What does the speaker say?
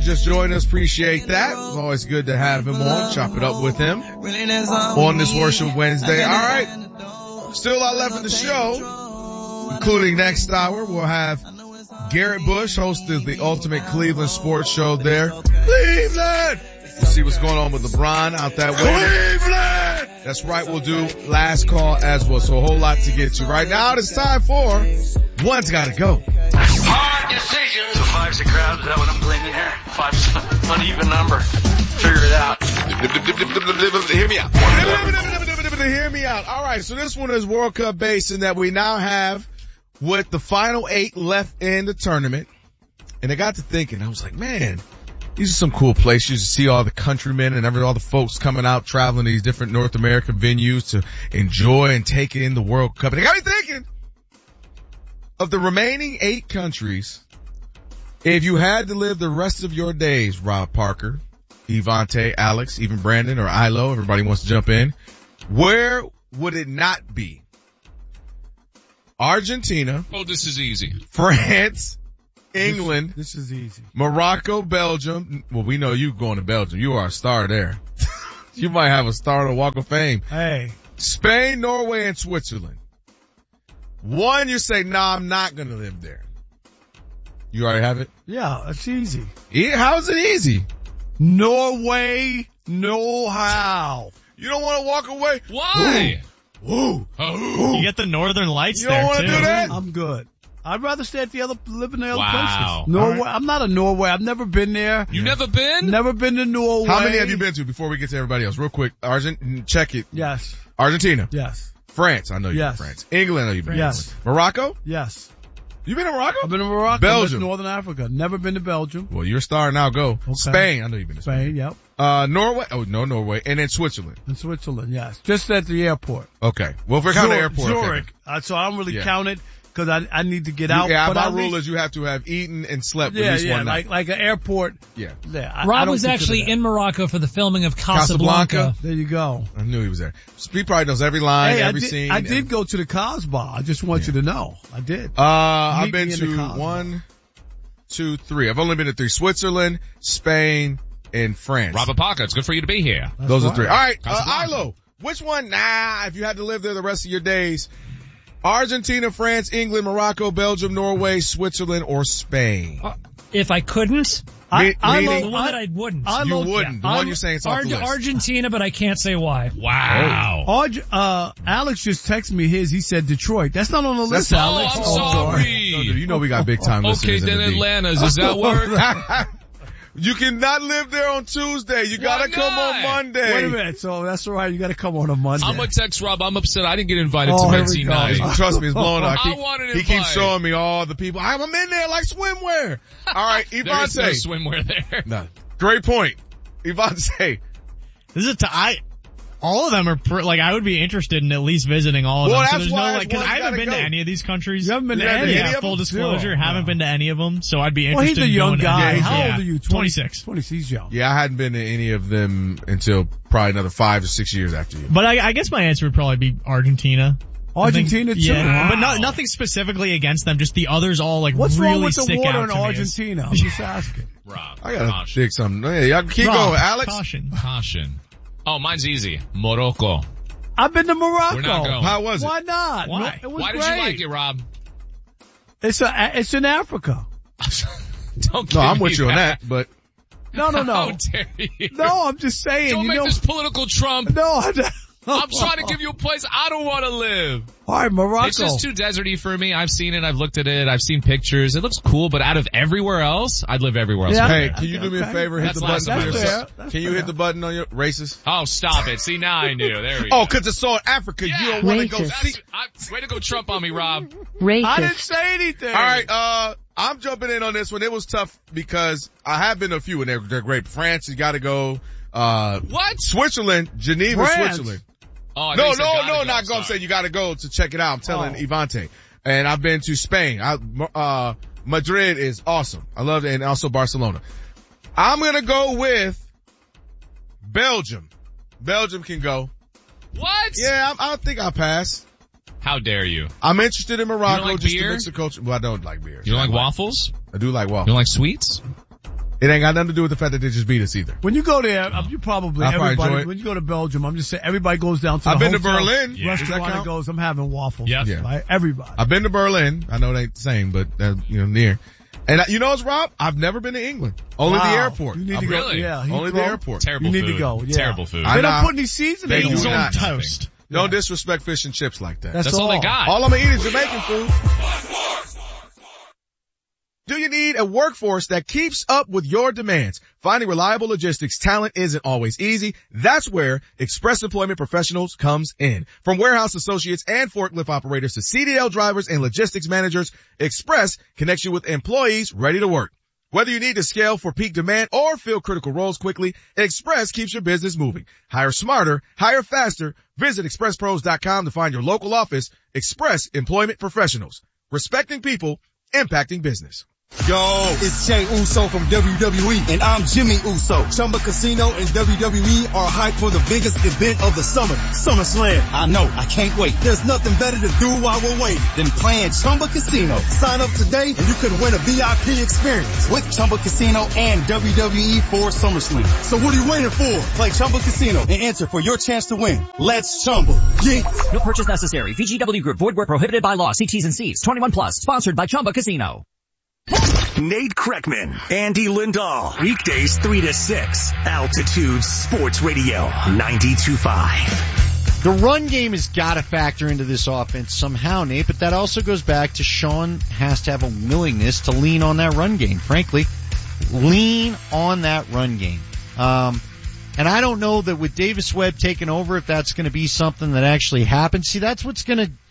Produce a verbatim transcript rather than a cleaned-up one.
just joined us, appreciate that. It's always good to have him on, chop it up with him on this Worship Wednesday. All right, still a lot left in the show, including next hour. We'll have Garrett Bush, host of the Ultimate Cleveland Sports Show there. Cleveland! We'll see what's going on with LeBron out that way. Cleveland! That's right, we'll do last call as well, so a whole lot to get to. Right now, it's time for One's Gotta Go. Hard decisions. So five's a crowd, is that what I'm blaming here? Five's an uneven number. Figure it out. Hear me out. Hear me out. All right, so this one is World Cup based in that we now have with the final eight left in the tournament. And I got to thinking, I was like, man, these are some cool places to see all the countrymen and every, all the folks coming out traveling to these different North American venues to enjoy and take in the World Cup. And it got me thinking of the remaining eight countries. If you had to live the rest of your days, Rob Parker, Ivante, Alex, even Brandon or Ilo, everybody wants to jump in, where would it not be? Argentina. Oh, this is easy. France, England. This, this is easy. Morocco, Belgium. Well, we know you going to Belgium. You are a star there. You might have a star on the Walk of Fame. Hey. Spain, Norway, and Switzerland. One, you say, nah, I'm not going to live there. You already have it? Yeah, it's easy. Yeah, how is it easy? Norway, no how. You don't want to walk away? Why? Ooh. Ooh. Oh. You get the Northern Lights You there, don't want too. to do that? I'm good. I'd rather stay at the other, live in the other Wow. places. Norway, right. I'm not a Norway. I've never been there. You've never been? Never been to Norway. How many have you been to before we get to everybody else? Real quick. Argent, check it. Yes. Argentina. Yes. France. I know you've Yes. been to France. England. I know you've been Yes. to France. Morocco? Yes. You been to Morocco? I've been to Morocco. Belgium. Been to Northern Africa. Never been to Belgium. Well, you're a star now. Go. Okay. Spain. I know you've been to Spain. Spain, yep. Uh, Norway. Oh, no, Norway. And then Switzerland. In Switzerland, yes. Just at the airport. Okay. Well, if we're counting the airport. okay. Zurich. Uh, so I don't really Yeah. count it because I, I need to get You- out. Yeah, but my at rule least- is you have to have eaten and slept at yeah, least yeah, one night. like, like an airport. Yeah. Yeah. I, I Rob don't was consider actually that. in Morocco for the filming of Casablanca. Casablanca? There you go. I knew he was there. He probably knows every line, Hey, I every did, scene. I did and- go to the Casbah. I just want you to know. I did. Uh, I've Meet been me in the to Casbah. one, two, three. I've only been to three. Switzerland, Spain, and France. Robert Parker, it's good for you to be here. That's Those are right. three. All right, uh, Casablanca. Ilo, which one? Nah, if you had to live there the rest of your days, Argentina, France, England, Morocco, Belgium, Norway, Switzerland, or Spain? Uh, if I couldn't, I, Me- I, meaning- the lo- one I, that I wouldn't. I You lo- wouldn't. The I'm- one you're saying is off Ar- the list. Argentina, but I can't say why. Wow. Arg- uh, Alex just texted me his. He said Detroit. That's not on the list, That's- Alex. Oh, I'm No, sorry. dude, you know we got big time Okay, listeners then in the D. Atlanta's. Does that work? You cannot live there on Tuesday. You gotta Why come on not? Monday. Wait a minute. So that's all right. You got to come on a Monday. I'm gonna text Rob. I'm upset. I didn't get invited Oh, to here Betsy we go. Night. Trust me, it's blown up. I Keep- wanted He invite. keeps showing me all the people. I'm in there like swimwear. All right, There is no Ivante. swimwear there. No. Great point. Ivante. This is a t- I, all of them are pr- like I would be interested in at least visiting all of Well, them. So that's there's why no that's like because why I you haven't gotta been to go. any of these countries. You haven't been to You haven't any been of to Yeah, any full of them? disclosure, Zero. haven't Yeah. been to any of them. So I'd be Well, interested. he's a in young going to guy. any. How Yeah. old are you? twenty-six. twenty, he's young. Yeah, I hadn't been to any of them until probably another five or six years after you. But I, I guess my answer would probably be Argentina. I think- Argentina too. Yeah, Wow. but no, nothing specifically against them. Just the others all like What's really wrong with the stick water out in to me as- Argentina? I'm just asking. Rob, I gotta caution. dig something. Yeah, y'all keep Rob, going. Alex? Caution. Caution. Oh, mine's easy. Morocco. I've been to Morocco. We're not going. How was it? Why not? Why? No, it was Why did great. you like it, Rob? It's a, it's in Africa. Don't No, give I'm me with you on that, but No, no, How no. dare you? No, I'm just saying. Don't you make know, this political Trump. no, I don't. I'm trying to give you a place I don't want to live. All right, Morocco. It's just too deserty for me. I've seen it. I've looked at it. I've seen pictures. It looks cool, but out of everywhere else, I'd live everywhere else. Yeah. hey, compared. can you do me a Okay. favor? Hit That's the last button on time your I That's side. fair. That's Can you fair. hit the button on your racist? Oh, stop it. See, now I knew. There we Oh, go. cause it's so in Africa. Yeah. You don't want to go Racist. see. That's, I, way to go Trump on me, Rob. I didn't Racist. say anything. All right, uh, I'm jumping in on this one. It was tough because I have been to a few and they're, they're great. France, you gotta go. Uh, What? Switzerland, Geneva, France. Switzerland. Oh, I No, thought you said no, gotta no, go. not go. I'm Sorry. saying you gotta go to check it out. I'm telling Oh. Ivante. And I've been to Spain. I, uh, Madrid is awesome. I love it. And also Barcelona. I'm gonna go with Belgium. Belgium can go. What? Yeah, I, I think I'll pass. How dare you? I'm interested in Morocco like just beer? to mix the culture. Well, I don't like beer. You don't like waffles? I do like You waffles. don't like sweets? It ain't got nothing to do with the fact that they just beat us either. When you go there, uh, you probably, I'll probably everybody, enjoy it. when you go to Belgium, I'm just saying, everybody goes down to the I've been to hotel Berlin. Yeah. Does that restaurant and count? goes, I'm having waffles. Yes. Yeah. Right? Everybody. I've been to Berlin. I know they ain't the same, but uh, you know, near. And uh, you know what's Rob? I've never been to England. Only Wow. the airport. You need Oh, to go. really? Yeah. Only the Heathrow. airport. Terrible You need food. to go. Yeah. Terrible food. I They know. don't put any seasoning They on do it. Beans on not. toast. Don't disrespect fish and chips like that. That's, That's all they got. All I'm gonna eat is Jamaican food. Do you need a workforce that keeps up with your demands? Finding reliable logistics talent isn't always easy. That's where Express Employment Professionals comes in. From warehouse associates and forklift operators to C D L drivers and logistics managers, Express connects you with employees ready to work. Whether you need to scale for peak demand or fill critical roles quickly, Express keeps your business moving. Hire smarter, hire faster. Visit express pros dot com to find your local office. Express Employment Professionals. Respecting people, impacting business. Yo, it's Jay Uso from W W E, and I'm Jimmy Uso. Chumba Casino and W W E are hyped for the biggest event of the summer, SummerSlam. I know, I can't wait. There's nothing better to do while we're waiting than playing Chumba Casino. Sign up today and you could win a V I P experience with Chumba Casino and W W E for SummerSlam. So what are you waiting for? Play Chumba Casino and enter for your chance to win. Let's Chumba. Yeah. No purchase necessary. V G W Group. Void where prohibited by law. See T's and C's. twenty-one plus. Sponsored by Chumba Casino. Nate Kreckman, Andy Lindahl, weekdays three to six, Altitude Sports Radio, ninety-two point five. The run game has got to factor into this offense somehow, Nate, but that also goes back to Sean has to have a willingness to lean on that run game, frankly. Lean on that run game. Um, and I don't know that with Davis Webb taking over, if that's going to be something that actually happens. See, that's what's going to